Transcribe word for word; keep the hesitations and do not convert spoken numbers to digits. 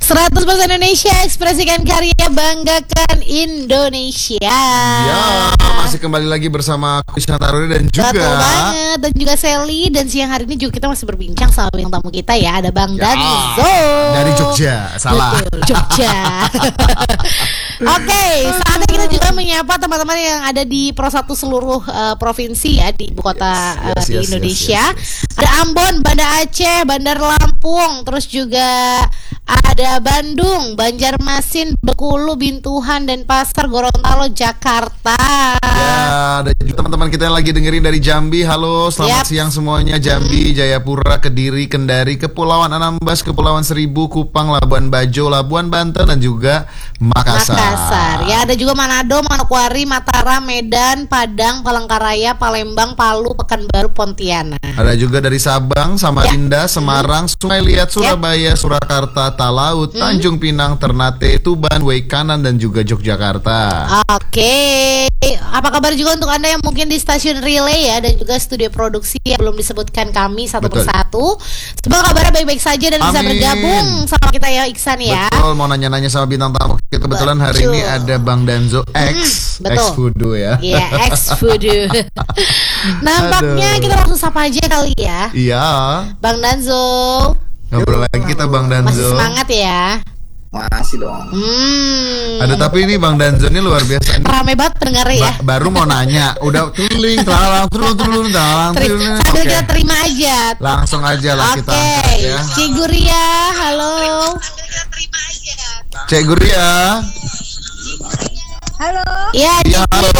seratus persen Indonesia, ekspresikan karya, banggakan Indonesia. Ya, masih kembali lagi bersama aku Shantaro dan juga Betul banget. Dan juga Sally. Dan siang hari ini juga kita masih berbincang sama bintang tamu kita ya. Ada Bang ya, Danzo dari Jogja. Salah. Betul, Jogja. Oke, okay, saatnya kita juga menyapa teman-teman yang ada di Pro satu seluruh uh, provinsi ya di ibu kota yes, yes, uh, di yes, Indonesia. yes, yes, yes. Ada Ambon, Banda Aceh, Bandar Lampung, terus juga ada Bandung, Banjarmasin, Bengkulu, Bintuhan, dan Pasar, Gorontalo, Jakarta. Ya, ada juga teman-teman kita yang lagi dengerin dari Jambi. Halo, selamat yep. siang semuanya. Jambi, hmm. Jayapura, Kediri, Kendari, Kepulauan Anambas, Kepulauan Seribu, Kupang, Labuan Bajo, Labuan Banten, dan juga Makassar. Makassar. Ya, ada juga Manado, Manokwari, Mataram, Medan, Padang, Palangkaraya, Palembang, Palu, Pekanbaru, Pontianak. Ada juga dari Sabang, Samarinda, ya. Semarang, Sungai Liat, Surabaya, ya. Surakarta, Talaut, hmm. Tanjung Pinang, Ternate, Tuban, Waikanan, dan juga Yogyakarta. Oke, apa kabar juga untuk Anda yang mungkin di stasiun relay ya, dan juga studio produksi yang belum disebutkan kami satu Betul. persatu. Semoga kabarnya baik-baik saja dan Amin. bisa bergabung sama kita ya, Iksan ya. Betul, mau nanya-nanya sama bintang tamu kita. Kebetulan hari ini ada Bang Danzo X, hmm, X Fudo ya. Iya, X Fudo. Nampaknya Aduh. kita langsung sapa aja kali ya. Iya. Bang Danzo. Ngobrol lagi kita Bang Danzo. Masih semangat ya? Masih dong. Hmm. Ada tapi ini Bang Danzo ini luar biasa. Rame banget pendengar ya. Ba- baru mau nanya, udah tuling, telalang, turun, turun, telalang, turun. Sambil kita terima aja. Langsung aja lah okay. kita angkat ya. Cik Guria, halo. Cik Guria. Halo. Ya, ya, halo.